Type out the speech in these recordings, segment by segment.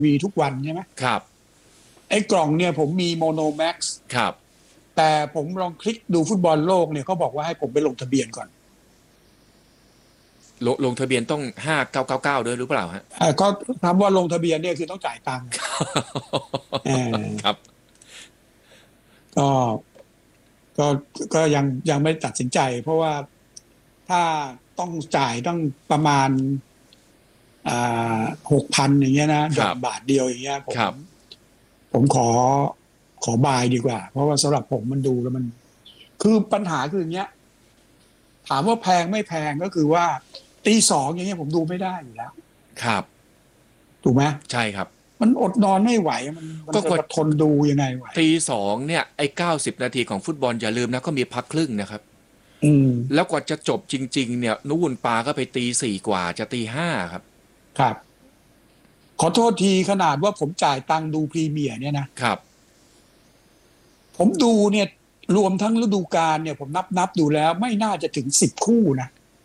วีทุกวันใช่ไหมครับไอ้กล่องเนี่ยผมมีโมโนแม็กซ์ครับแต่ผมลองคลิกดูฟุตบอลโลกเนี่ยเขาบอกว่าให้ผมไปลงทะเบียนก่อนลงทะเบียนต้อง5999ด้วยหรือเปล่าฮะก็คำว่าลงทะเบียนเนี่ยคือต้องจ่ายตังค์เออครับก็ก็ก็ยังไม่ตัดสินใจเพราะว่าถ้าต้องจ่ายต้องประมาณอ่6,000อย่างเงี้ยนะครับหย่อนบาทเดียวอย่างเงี้ยผมครับผมขอบายดีกว่าเพราะว่าสำหรับผมมันดูแล้วมันคือปัญหาคืออย่างเงี้ยถามว่าแพงไม่แพงก็คือว่าตี 2อย่างเงี้ยผมดูไม่ได้อยู่แล้วครับถูกไหมใช่ครับมันอดนอนไม่ไหวมันจะก็กดทนดูยังไงไหวตี 2เนี่ยไอ้90 นาทีของฟุตบอลอย่าลืมนะก็มีพักครึ่งนะครับอืมแล้วกว่าจะจบจริงๆเนี่ยนู่นปาก็ไปตี 4กว่าจะตี 5ครับครับขอโทษทีขนาดว่าผมจ่ายตังค์ดูพรีเมียร์เนี่ยนะครับผมดูเนี่ยรวมทั้งฤดูกาลเนี่ยผมนับดูแล้วไม่น่าจะถึง10 คู่นะ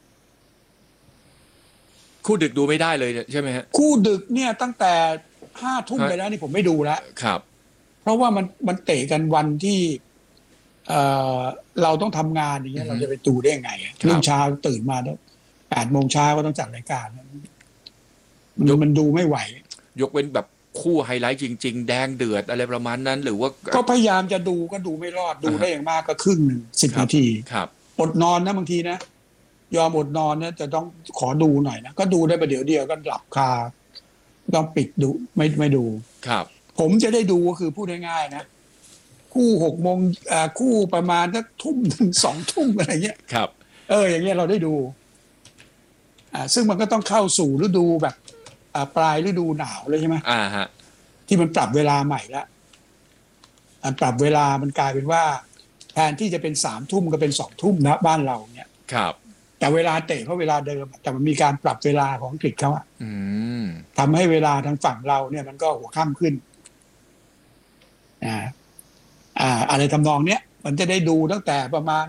คู่ดึกดูไม่ได้เลยใช่ไหมฮะคู่ดึกเนี่ยตั้งแต่5 ทุ่มไปแล้วนี่ผมไม่ดูแล้วครับเพราะว่ามันเตะกันวันที่เอ่อเราต้องทำงานอย่างอืเงี้ยอฮึเราจะไปดูได้ยังไงครับรุ่งเช้าตื่นมาแล้ว8 โมงเช้าก็ต้องจัดรายการยกมันดูไม่ไหวยกเว้นแบบคู่ไฮไลท์จริงๆแดงเดือดอะไรประมาณนั้นหรือว่าก็พยายามจะดูก็ดูไม่รอดดูอ่าฮะได้อย่างมากก็ครึ่งหนึ่งสิบครับนาทีครับอดนอนนะบางทีนะยอมอดนอนนะจะต้องขอดูหน่อยนะก็ดูได้ประเดี๋ยวเดียวก็หลับคาต้องปิดดูไม่ดูครับผมจะได้ดูก็คือพูดง่ายๆนะคู่6 โมงคู่ประมาณสักทุ่ม ถึง 2 ทุ่มอะไรเงี้ยครับอย่างเงี้ยเราได้ดูซึ่งมันก็ต้องเข้าสู่ฤดูแบบปลายฤดูหนาวเลยใช่ไหมฮะที่มันปรับเวลาใหม่แล้วอันปรับเวลามันกลายเป็นว่าแทนที่จะเป็น3 ทุ่มก็เป็น2 ทุ่มนะบ้านเราเนี่ยครับแต่เวลาเตะเขาเวลาเดิมแต่มันมีการปรับเวลาของอังกฤษเขาอะอืมทำให้เวลาทางฝั่งเราเนี่ยมันก็หัวค่ำขึ้นอ่าอะไรทำนองเนี้ยมันจะได้ดูตั้งแต่ประมาณ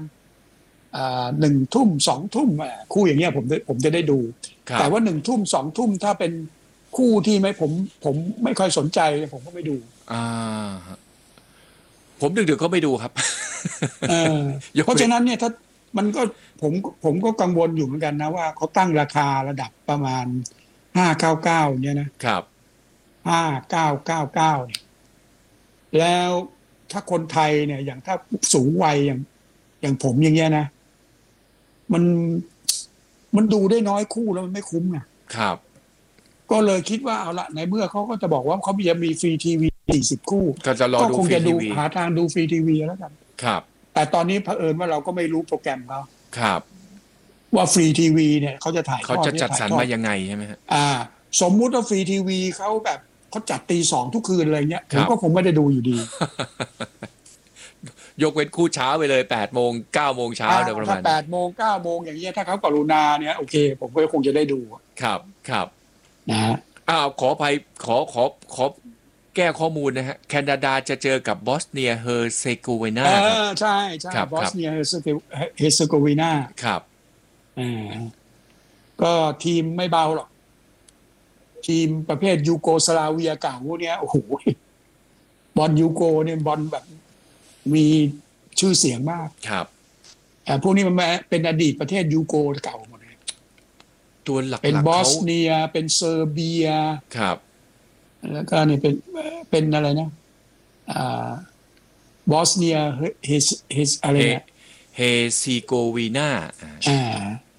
1 ทุ่ม 2 ทุ่มคู่อย่างเงี้ยผมจะได้ดูแต่ครับว่า1 ทุ่ม 2 ทุ่มถ้าเป็นคู่ที่ไม่ผมไม่ค่อยสนใจผมก็ไม่ดูอ่าผมดึกๆก็ไม่ดูครับเออยกเพราะเว้นฉะนั้นเนี่ยถ้ามันก็ผมก็กังวลอยู่เหมือนกันนะว่าเขาตั้งราคาระดับประมาณ599เนี่ยนะ5999เนี่ยแล้วถ้าคนไทยเนี่ยอย่างถ้าสูงวัยอย่างผมอย่างเงี้ยนะมันมันดูได้น้อยคู่แล้วมันไม่คุ้มไงครับก็เลยคิดว่าเอาละในเมื่อเขาก็จะบอกว่าเขาจะมีฟรีทีวี40 คู่ก็จะรอดูก็คงจะดูฟรีทีวีหาทางดูฟรีทีวีแล้วกันครับแต่ตอนนี้เผอิญว่าเราก็ไม่รู้โปรแกรมเขาครับว่าฟรีทีวีเนี่ยเขาจะถ่ายทเขาอดจะจัดสรรไม่ถ่ายทอดมายังไงใช่ไหมฮะอ่าสมมุติว่าฟรีทีวีเขาแบบเขาจัดตี 2ทุกคืนอะไรเงี้ยครับผมก็คงไม่ได้ดูอยู่ดียกเว้นคู่เช้าไปเลย8 โมง 9 โมงเช้าโดยประถ้ามาณ 8 โมง 9 โมงอย่างเงี้ยถ้าเขากรุณาเนี่ยโอเคผมก็คงจะได้ดูครับครับนะฮะขออภัยขอแก้ข้อมูลนะฮะแคนาดาจะเจอกับบอสเนียเฮอร์เซโกวีนาครับใช่ครับครับบอสเนียเฮอร์เซโกวีนาครับอ่าก็ทีมไม่เบาหรอกทีมประเภทยูโกสลาเวียเก่าพวกเนี้ยโอ้โหบอลยูโกเนี่ยบอลแบบมีชื่อเสียงมากครับพวกนี้มันเป็นอดีตประเทศยูโกเก่าหมดเลยตัวหเป็นลักๆเขาบอสเนียเป็นเซอร์เบียครับแล้วก็นี่เป็นอะไรนะอ่าบอสเนียเฮอะไรเฮเนี่ยเฮซิโกวีนาอ่า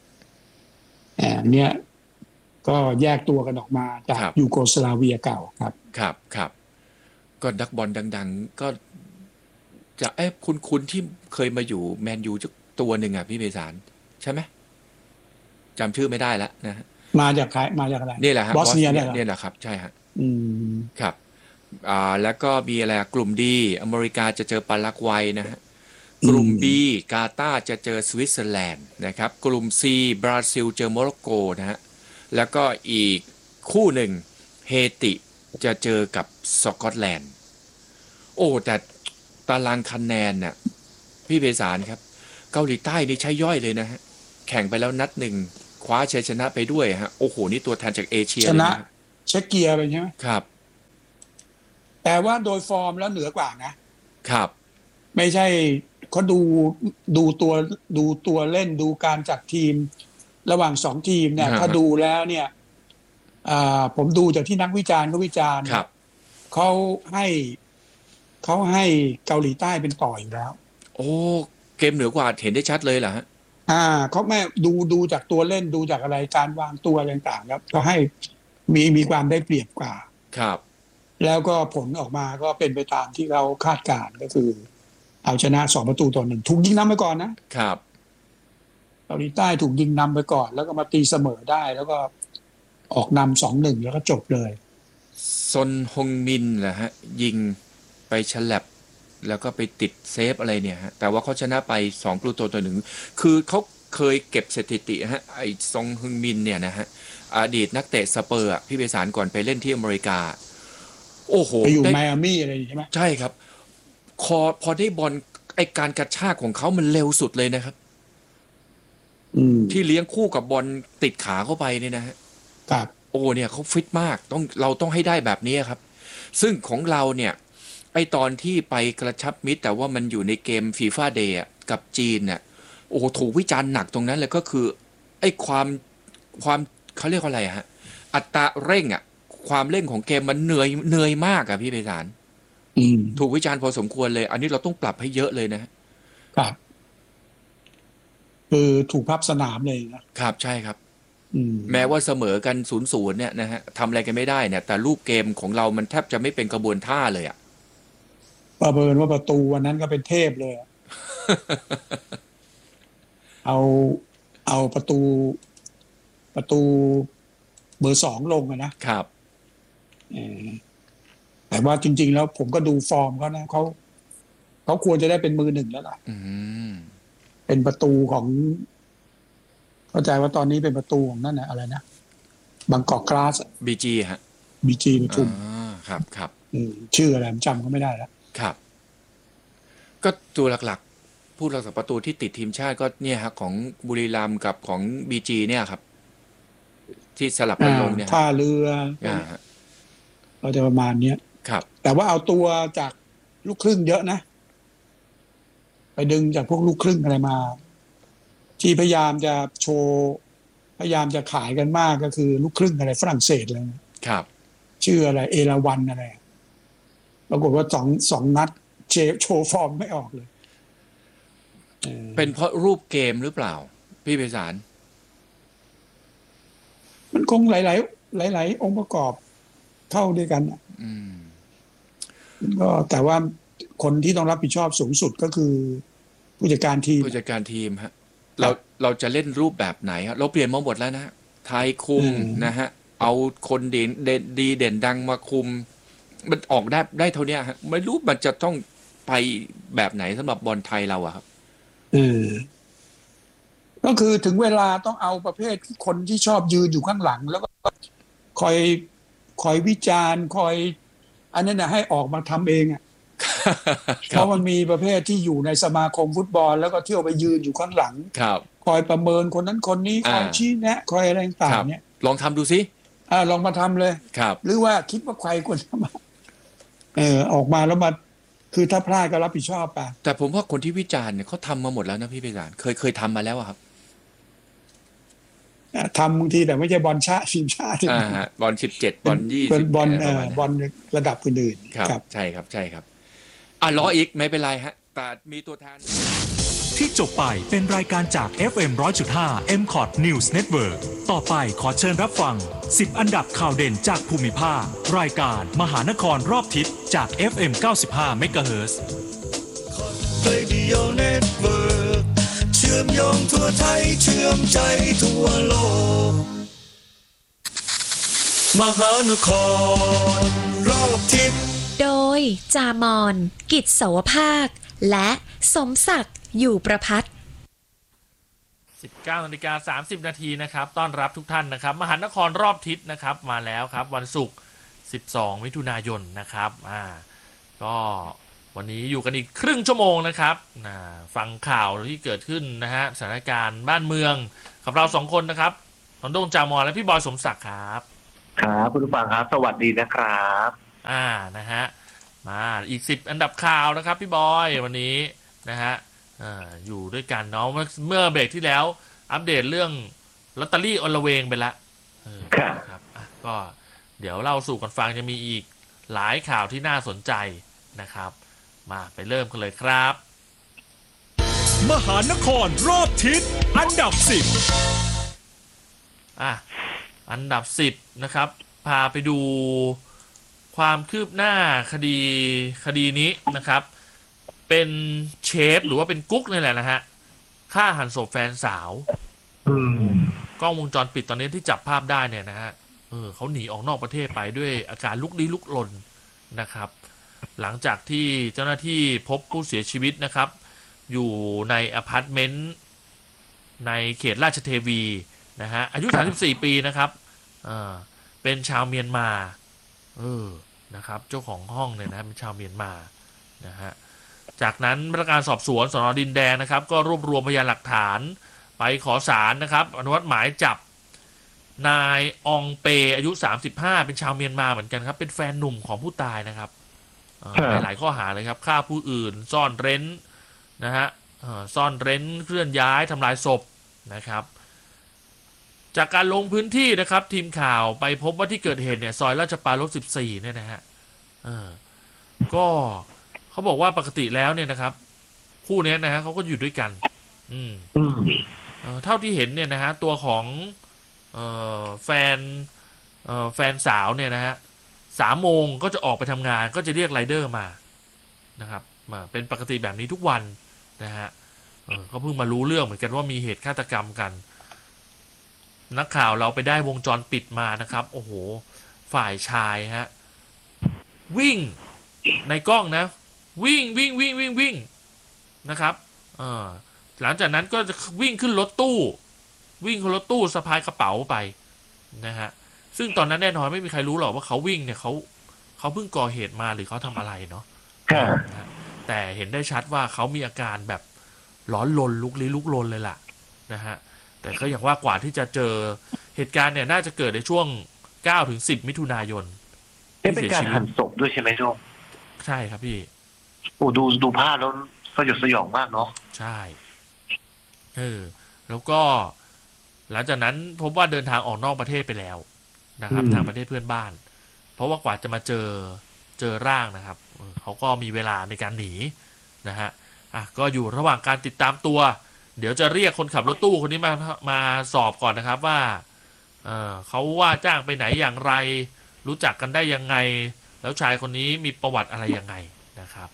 เนี่ยก็แยกตัวกันออกมาจากครับยูโกสลาเวียเก่าครับครับครับก็นักบอลดังๆก็จะคุณที่เคยมาอยู่แมนยูตัวหนึ่งอ่ะพี่เบสารใช่ไหมจำชื่อไม่ได้แล้วนะฮะมาจากใครมาจากอะไรนี่แหละฮะบอสบอสเนียเนี่ยเหรอเนี่ยแหละครับใช่ฮะอืมครับแล้วก็มีอะไรกลุ่มดีอเมริกาจะเจอปารากวัยนะฮะกลุ่ม B กาตาร์จะเจอสวิตเซอร์แลนด์นะครับกลุ่ม C บราซิลเจอโมร็อกโกนะฮะแล้วก็อีกคู่หนึ่งเฮติจะเจอกับสกอตแลนด์โอ้แต่ตารางคะแนนน่ะพี่เบสารครับเกาหลีใต้นี่ใช้ย่อยเลยนะฮะแข่งไปแล้วนัดหนึ่งคว้าชัยชนะไปด้วยฮะโอ้โหนี่ตัวแทนจากเอเชียชนะเลยนะเช็กเกียไปใช่ไหมครับแต่ว่าโดยฟอร์มแล้วเหนือกว่านะครับ ไม่ใช่เขาดูตัวเล่นดูการจัดทีมระหว่างสองทีมเนี่ยถ้าดูแล้วเนี่ยผมดูจากที่นักวิจารณ์เขาวิจารณ์ครับเขาให้เกาหลีใต้เป็นต่ออยู่แล้วโอ้เกมเหนือกว่าเห็นได้ชัดเลยเหรอฮะเขาไม่ดูจากตัวเล่นดูจากอะไรการวางตัวอะไรต่างๆครับก็ให้มีความได้เปรียบกว่าครับแล้วก็ผลออกมาก็เป็นไปตามที่เราคาดการณ์ก็คือเอาชนะ2-1ถูกยิงนำไปก่อนนะครับเกาหลีใต้ถูกยิงนำไปก่อนแล้วก็มาตีเสมอได้แล้วก็ออกนำ2-1แล้วก็จบเลยซนฮงมินเหรอฮะยิงไปฉลับแล้วก็ไปติดเซฟอะไรเนี่ยฮะแต่ว่าเขาชนะไป2-1คือเขาเคยเก็บสถิติฮะไอ้ซงฮึงมินเนี่ยนะฮะอดีตนักเตะสเปอร์พี่เบสารก่อนไปเล่นที่อเมริกาโอ้โหไปอยู่ไมอามี่อะไรใช่ไหมใช่ครับพอได้บอลไอ้การกระชากของเขามันเร็วสุดเลยนะครับที่เลี้ยงคู่กับบอลติดขาเข้าไปเนี่ยนะฮะครับโอ้เนี่ยเขาฟิตมากเราต้องให้ได้แบบนี้ครับซึ่งของเราเนี่ยไอตอนที่ไปกระชับมิตรแต่ว่ามันอยู่ในเกมฟีฟ่าเดย์กับจีนเนี่ยโอ้ถูกวิจารณ์หนักตรงนั้นเลยก็คือไอความเขาเรียกว่าอะไรฮะอัตราเร่งความเร่งของเกมมันเหนื่อยมากพี่ไพศาลถูกวิจารณ์พอสมควรเลยอันนี้เราต้องปรับให้เยอะเลยนะครับคือถูกพับสนามเลยนะครับใช่ครับแม้ว่าเสมอกัน0-0เนี่ยนะฮะทำอะไรกันไม่ได้เนี่ยแต่รูปเกมของเรามันแทบจะไม่เป็นกระบวนท่าเลยประเมินว่าประตูวันนั้นก็เป็นเทพเลยเอาประตูเบอร์2ลงนะครับแต่ว่าจริงๆแล้วผมก็ดูฟอร์มเขานะเขาควรจะได้เป็นมือ1แล้วล่ะเป็นประตูของเข้าใจว่าตอนนี้เป็นประตูของนั่นอะไรนะบางกอกกราส BGฮะ BG ปทุมครับชื่ออะไรผมจำก็ไม่ได้แล้วครับก็ตัวหลักๆผู้รักษาประตูที่ติดทีมชาติก็เนี่ยครับของบุรีรัมย์กับของ BG เนี่ยครับที่สลับกันลงเนี่ยท่าเรือเราจะประมาณนี้ครับแต่ว่าเอาตัวจากลูกครึ่งเยอะนะไปดึงจากพวกลูกครึ่งอะไรมาที่พยายามจะโชว์พยายามจะขายกันมากก็คือลูกครึ่งอะไรฝรั่งเศสเลยครับชื่ออะไรเอราวันอะไรปรากฏว่าสองนัดโชว์ฟอร์มไม่ออกเลยเป็นเพราะรูปเกมหรือเปล่าพี่ไพศาลมันคงหลายองค์ประกอบเข้าด้วยกันก็แต่ว่าคนที่ต้องรับผิดชอบสูงสุดก็คือผู้จัดการทีมฮะเราจะเล่นรูปแบบไหนครับเราเปลี่ยนมาหมดแล้วนะไทยคุมนะฮะเอาคนดีเด่นดังมาคุมมันออกได้เท่านี้ฮะไม่รู้มันจะต้องไปแบบไหนสำหรับบอลไทยเราครับก็คือถึงเวลาต้องเอาประเภทคนที่ชอบยืนอยู่ข้างหลังแล้วก็คอยวิจารณ์คอยอันนั้นให้ออกมาทำเองเพราะมันมีประเภทที่อยู่ในสมาคมฟุตบอลแล้วก็เที่ยวไปยืนอยู่ข้างหลังคอยประเมินคนนั้นคนนี้คอยชี้แนะคอยอะไรต่างๆเนี่ยลองทำดูสิลองมาทำเลยหรือว่าคิดว่าใครควรจะมาออกมาแล้วมาคือถ้าพลาดก็รับผิดชอบไปแต่ผมว่าคนที่วิจารณ์เนี่ยเขาทำมาหมดแล้วนะพี่ไพศาลเคยทำมาแล้วครับทำบางทีแต่ไม่ใช่บอลชาติทีมชาติบอล17บอล20 บอลระดับอื่นๆครับใช่ครับรออีกไม่เป็นไรฮะแต่มีตัวแทนที่จบไปเป็นรายการจาก FM 100.5 MCOT News Network ต่อไปขอเชิญรับฟัง10อันดับข่าวเด่นจากภูมิภาครายการมหานครรอบทิศจาก FM 95 MHz เชื่อมโยงทั่วไทยเชื่อมใจทั่วโลกมหานครรอบทิศโดยจามอนกิจเสาวภาคและสมศักดิ์อยู่ประภัต 19:30 น.นะครับต้อนรับทุกท่านนะครับมหานครรอบทิศนะครับมาแล้วครับวันศุกร์12 มิถุนายนนะครับก็วันนี้อยู่กันอีกครึ่งชั่วโมงนะครับฟังข่าวที่เกิดขึ้นนะฮะสถานการณ์บ้านเมืองกับเรา2คนนะครับน้องโด่งจามอนและพี่บอยสมศักดิ์ครับครับคุณผู้ฟังครับสวัสดีนะครับนะฮะอีก10อันดับข่าวนะครับพี่บอยวันนี้นะฮะอยู่ด้วยกันเนาะเมื่อเบรกที่แล้วอัปเดตเรื่องลอตเตอรี่อลเวงไปละครับก็เดี๋ยวเล่าสู่กันฟังจะมีอีกหลายข่าวที่น่าสนใจนะครับมาไปเริ่มกันเลยครับมหานครรอบทิศอันดับ10 อันดับ10นะครับพาไปดูความคืบหน้าคดีนี้นะครับเป็นเชฟหรือว่าเป็นกุ๊กนี่แหละนะฮะฆ่าหันศพแฟนสาวกล้องวงจรปิดตอนนี้ที่จับภาพได้เนี่ยนะฮะเขาหนีออกนอกประเทศไปด้วยอาการลุกลี้ลุกลนนะครับหลังจากที่เจ้าหน้าที่พบผู้เสียชีวิตนะครับอยู่ในอพาร์ตเมนต์ในเขตราชเทวีนะฮะอายุ34ปีนะครับเป็นชาวเมียนมานะครับเจ้าของห้องเนี่ยนะเป็นชาวเมียนมานะฮะจากนั้นพนักงานสอบสวนสน.ดินแดงนะครับก็รวบรวมพยานหลักฐานไปขอศาลนะครับอนุมัติหมายจับนายอองเปอายุ35เป็นชาวเมียนมาเหมือนกันครับเป็นแฟนหนุ่มของผู้ตายนะครับหลายข้อหาเลยครับฆ่าผู้อื่นซ่อนเร้นนะฮะซ่อนเร้นเคลื่อนย้ายทำลายศพนะครับจากการลงพื้นที่นะครับทีมข่าวไปพบว่าที่เกิดเหตุเนี่ยซอยราชปรารภ14เนี่ยนะฮะก็เขาบอกว่าปกติแล้วเนี่ยนะครับคู่นี้นะฮะเขาก็อยู่ด้วยกันเท่าที่เห็นเนี่ยนะฮะตัวของแฟนสาวเนี่ยนะฮะ3 โมงก็จะออกไปทำงานก็จะเรียกไรเดอร์มานะครับเป็นปกติแบบนี้ทุกวันนะฮะก็เพิ่งมารู้เรื่องเหมือนกันว่ามีเหตุฆาตกรรมกันนักข่าวเราไปได้วงจรปิดมานะครับโอ้โหฝ่ายชายฮะวิ่งในกล้องนะวิ่งนะครับหลังจากนั้นก็จะวิ่งขึ้นรถตู้สะพายกระเป๋าไปนะฮะซึ่งตอนนั้นแน่นอนไม่มีใครรู้หรอกว่าเขาวิ่งเนี่ยเขาเพิ่งก่อเหตุมาหรือเขาทำอะไรเนาะแต่เห็นได้ชัดว่าเขามีอาการแบบร้อนรนลุกลี้ลุกลนเลยล่ะนะฮะแต่ก็อย่างว่ากว่าที่จะเจอเหตุการณ์เนี่ยน่าจะเกิดในช่วง 9-10 มิถุนายนเป็นการหั่นศพด้วยใช่ไหมโจ้ใช่ครับพี่โอ้ดูภาพแล้วสยดสยองมากเนาะใช่แล้วก็หลังจากนั้นพบว่าเดินทางออกนอกประเทศไปแล้วนะครับทางประเทศเพื่อนบ้านเพราะว่ากว่าจะมาเจอร่างนะครับเขาก็มีเวลาในการหนีนะฮะก็อยู่ระหว่างการติดตามตัวเดี๋ยวจะเรียกคนขับรถตู้คนนี้มาสอบก่อนนะครับว่าเขาว่าจ้างไปไหนอย่างไรรู้จักกันได้ยังไงแล้วชายคนนี้มีประวัติอะไรยังไงนะครับ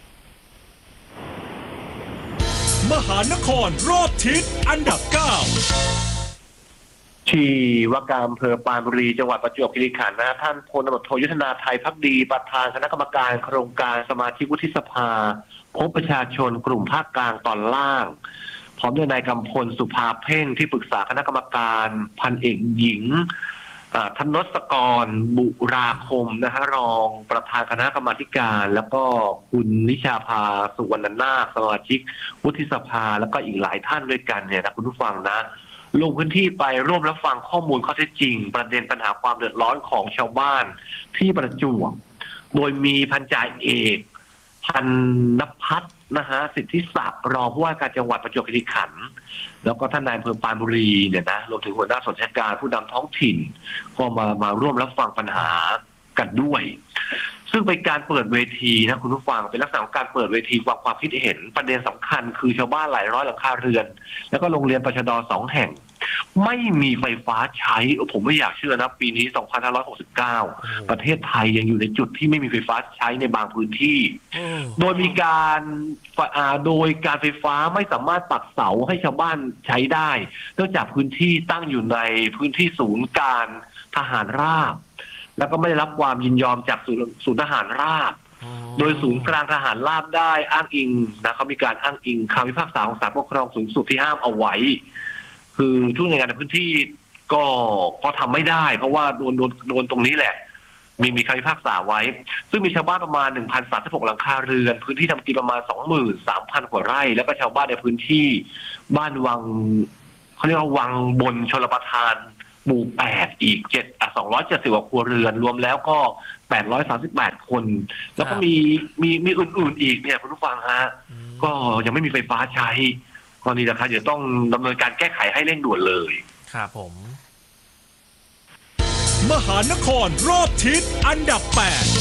มหานครรอบทิศอันดับ9 ที่ว่าการอำเภอปรานบุรีจังหวัดประจวบคีรีขันธ์นะท่านพลตำรวจโทยุทธนาไทยภักดีประธานคณะกรรมการโครงการสมาชิกวุฒิสภาพบประชาชนกลุ่มภาคกลางตอนล่างพร้อมด้วยนายกำพลสุภาเพ่งที่ปรึกษาคณะกรรมการพันเอกหญิงธนศกรบุราคมนะฮะรองประธานคณะกรรมาการแล้วก็คุณนิชาภาสุวรรณนาคสมาชิกวุฒิสภาแล้วก็อีกหลายท่านด้วยกันเนี่ยนะคุณผู้ฟังนะลงพื้นที่ไปร่วมรับฟังข้อมูลข้อเท็จจริงประเด็นปัญหาความเดือดร้อนของชาวบ้านที่ประจวบโดยมีพันจ่าเอกพันนภัทรนะฮะสิทธิศักดิ์รองผู้ว่าการจังหวัดประจวบคีรีขันธ์แล้วก็ท่านนายอำเภอปรานบุรีเนี่ยนะรวมถึงหัวหน้าส่วนราชการผู้นำท้องถิ่นก็มาร่วมรับฟังปัญหากันด้วยซึ่งเป็นการเปิดเวทีนะคุณผู้ฟังเป็นลักษณะของการเปิดเวทีความคิดเห็นประเด็นสำคัญคือชาวบ้านหลายร้อยหลังคาเรือนแล้วก็โรงเรียนปชด2 แห่งไม่มีไฟฟ้าใช้ผมไม่อยากเชื่อนะปีนี้2569ประเทศไทยยังอยู่ในจุดที่ไม่มีไฟฟ้าใช้ในบางพื้นที่โดยการไฟฟ้าไม่สามารถปักเสาให้ชาวบ้านใช้ได้เนื่องจากพื้นที่ตั้งอยู่ในพื้นที่ศูนย์การทหารราบแล้วก็ไม่ได้รับความยินยอมจากศูนย์ทหารราบโดยศูนย์กลางทหารราบได้อ้างอิงนะเขามีการอ้างอิงคำพิพากษาของศาลปกครองสูงสุดที่ห้ามเอาไว้คือทุกหน่วยงานในพื้นที่ก็ทำไม่ได้เพราะว่าโดนตรงนี้แหละมีคำพิพากษาไว้ซึ่งมีชาวบ้านประมาณ 1,036 หลังคาเรือนพื้นที่ทำกินประมาณ 23,000 กว่าไร่แล้วก็ชาวบ้านในพื้นที่บ้านวังเขาเรียกว่าวังบนชลประทานหมู่8อีก270กว่าครัวเรือนรวมแล้วก็838คนแล้วก็มีอื่นๆอีกเนี่ยคุณผู้ฟังฮะก็ยังไม่มีไฟฟ้าใช้กรณีนะครับเดี๋ยวต้องดำเนินการแก้ไขให้เร่งด่วนเลยครับผมมหานครรอบทิศอันดับ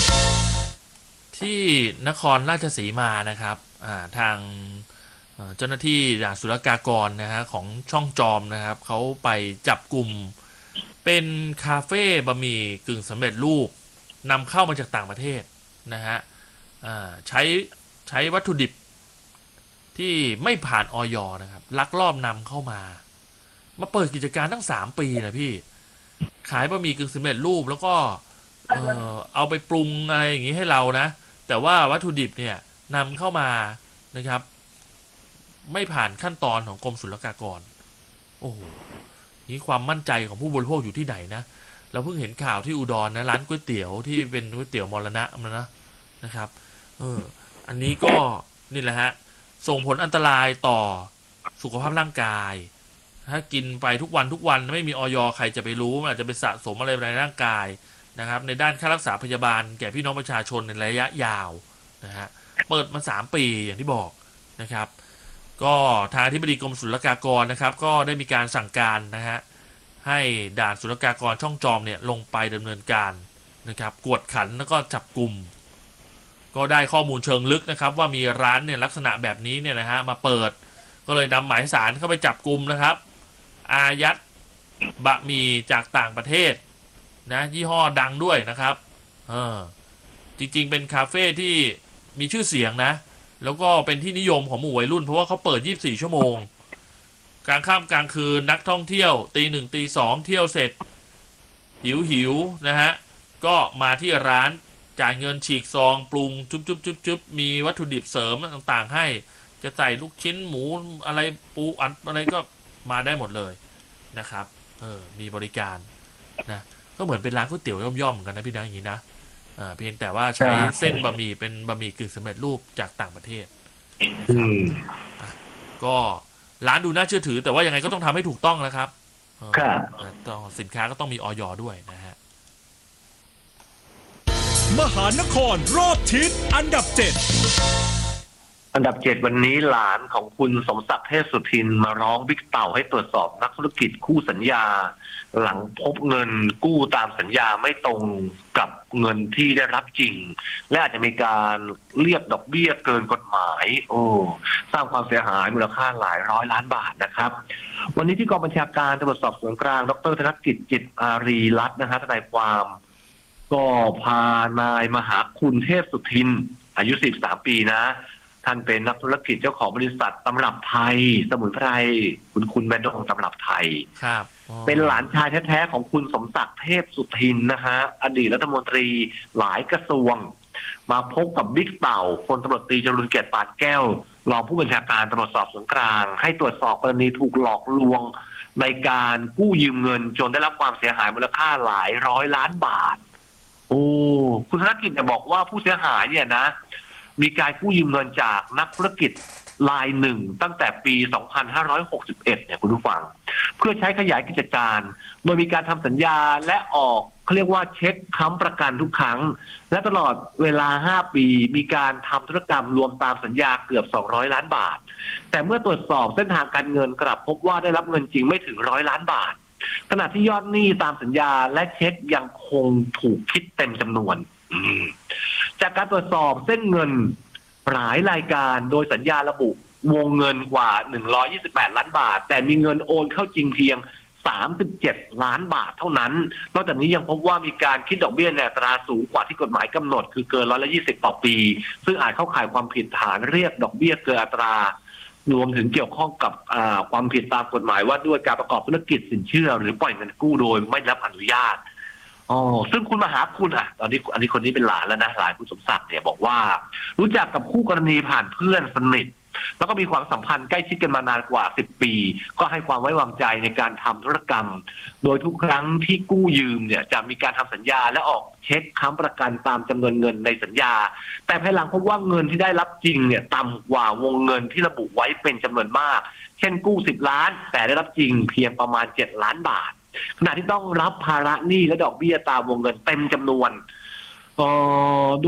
8 ที่นครราชสีมานะครับทางเจ้าหน้าที่ด่านศุลกากรนะฮะของช่องจอมนะครับเขาไปจับกลุ่มเป็นคาเฟ่บะหมี่กึ่งสำเร็จรูปนำเข้ามาจากต่างประเทศนะฮะใช้วัตถุดิบที่ไม่ผ่านอย.นะครับลักลอบนำเข้ามาเปิดกิจการตั้ง3 ปีนะพี่ขายบะหมี่กึ่งสำเร็จรูปแล้วก็เอาไปปรุงอะไรอย่างนี้ให้เรานะแต่ว่าวัตถุดิบเนี่ยนำเข้ามานะครับไม่ผ่านขั้นตอนของกรมศุลกากรโอ้โหนี่ความมั่นใจของผู้บริโภคอยู่ที่ไหนนะเราเพิ่งเห็นข่าวที่อุดรนะร้านก๋วยเตี๋ยวที่เป็นก๋วยเตี๋ยวมรณะนะครับอันนี้ก็นี่แหละฮะส่งผลอันตรายต่อสุขภาพร่างกายถ้ากินไปทุกวันไม่มีอย.ใครจะไปรู้มันอาจจะไปสะสมอะไรในร่างกายนะครับในด้านค่ารักษาพยาบาลแก่พี่น้องประชาชนในระยะยาวนะฮะเปิดมา3 ปีอย่างที่บอกนะครับก็ทางอธิบดีกรมศุลกากรนะครับก็ได้มีการสั่งการนะฮะให้ด่านศุลกากรช่องจอมเนี่ยลงไปดำเนินการนะครับกวดขันแล้วก็จับกลุ่มก็ได้ข้อมูลเชิงลึกนะครับว่ามีร้านเนี่ยลักษณะแบบนี้เนี่ยนะฮะมาเปิดก็เลยนำหมายสารเข้าไปจับกลุ่มนะครับอายัดบะหมี่จากต่างประเทศนะยี่ห้อดังด้วยนะครับจริงๆเป็นคาเฟ่ที่มีชื่อเสียงนะแล้วก็เป็นที่นิยมของหมู่วัยรุ่นเพราะว่าเขาเปิด24 ชั่วโมงกลางค่ำกลางคืนนักท่องเที่ยวตี 1 ตี 2เที่ยวเสร็จหิวนะฮะก็มาที่ร้านจ่ายเงินฉีกซองปรุงจุ๊บมีวัตถุดิบเสริมต่างๆให้จะใส่ลูกชิ้นหมูอะไรปูอัดอะไรก็มาได้หมดเลยนะครับมีบริการนะก็เหมือนเป็นร้านก๋วยเตี๋ยวย่อมๆกันนะพี่นะอย่างนี้นะเพียงแต่ว่าใช้เส้นบะหมี่เป็นบะหมี่กึ่งสำเร็จรูปจากต่างประเทศก็ร้านดูน่าเชื่อถือแต่ว่ายังไงก็ต้องทำให้ถูกต้องนะครับต้องสินค้าก็ต้องมีอย.ด้วยนะฮะมหานครรอบทิศอันดับ7 วันนี้หลานของคุณสมศักดิ์เทพสุทินมาร้องบิ๊กเต่าให้ตรวจสอบนักธุรกิจคู่สัญญาหลังพบเงินกู้ตามสัญญาไม่ตรงกับเงินที่ได้รับจริงและอาจจะมีการเรียกดอกเบี้ยเกินกฎหมายสร้างความเสียหายมูลค่าหลายร้อยล้านบาทนะครับวันนี้ที่กองบัญชาการตำรวจสอบสวนกลางดร.ธนกิจจิตอารีรัตน์นะฮะทนายความก็พานายมหาคุณเทพสุทินอายุ43 ปีนะท่านเป็นนักธุรกิจเจ้าของบริษัทตำรับไทยสมุนไพรคุณแบรนด์ของตำรับไทยครับเป็นหลานชายแท้ๆของคุณสมศักดิ์เทพสุทินนะฮะอดีตรัฐมนตรีหลายกระทรวงมาพบกับบิ๊กเต่าพลตำรวจตรีจรุลเกียรติปานแก้วรองผู้บัญชาการตำรวจสอบสวนกลางให้ตรวจสอบกรณีถูกหลอกลวงในการกู้ยืมเงินจนได้รับความเสียหายมูลค่าหลายร้อยล้านบาทคุณธนกิจจะบอกว่าผู้เสียหายเนี่ยนะมีการกู้ยืมเงินจากนักธุรกิจรายหนึ่งตั้งแต่ปี 2561 เนี่ยคุณผู้ฟังเพื่อใช้ขยายกิจการโดยมีการทำสัญญาและออกเขาเรียกว่าเช็คค้ำประกันทุกครั้งและตลอดเวลา5 ปีมีการทำธุรกรรมรวมตามสัญญาเกือบ200 ล้านบาทแต่เมื่อตรวจสอบเส้นทางการเงินกลับพบว่าได้รับเงินจริงไม่ถึง100 ล้านบาทขณะที่ยอดหนี้ตามสัญญาและเช็คยังคงถูกคิดเต็มจำนวนจากการตรวจสอบเส้นเงินหลายรายการโดยสัญญาระบุวงเงินกว่า128 ล้านบาทแต่มีเงินโอนเข้าจริงเพียง37 ล้านบาทเท่านั้นนอกจากนี้ยังพบว่ามีการคิดดอกเบี้ยในอัตราสูงกว่าที่กฎหมายกำหนดคือเกิน120ต่อปีซึ่งอาจเข้าข่ายความผิดฐานเรียกดอกเบี้ยเกินอัตรารวมถึงเกี่ยวข้องกับความผิดตามกฎหมายว่าด้วยการประกอบธุรกิจสินเชื่อหรือปล่อยเงินกู้โดยไม่รับอนุญาตซึ่งคุณมหาคุณตอนนี้อันนี้คนนี้เป็นหลานแล้วนะหลานคุณสมศักดิ์เนี่ยบอกว่ารู้จักกับคู่กรณีผ่านเพื่อนสนิทแล้วก็มีความสัมพันธ์ใกล้ชิดกันมานานกว่า10 ปีก็ให้ความไว้วางใจในการทำธุรกรรมโดยทุกครั้งที่กู้ยืมเนี่ยจะมีการทำสัญญาและออกเช็คค้ำประกันตามจำนวนเงินในสัญญาแต่ภายหลังพบว่าเงินที่ได้รับจริงเนี่ยต่ำกว่าวงเงินที่ระบุไว้เป็นจำนวนมากเช่นกู้10 ล้านแต่ได้รับจริงเพียงประมาณ7 ล้านบาทขณะที่ต้องรับภาระหนี้และดอกเบี้ยตามวงเงินเต็มจำนวน